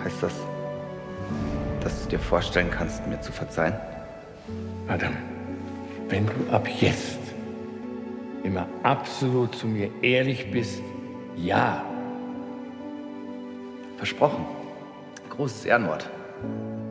Heißt das, dass du dir vorstellen kannst, mir zu verzeihen? Adam, wenn du ab jetzt immer absolut zu mir ehrlich bist, ja. Versprochen. Großes Ehrenwort.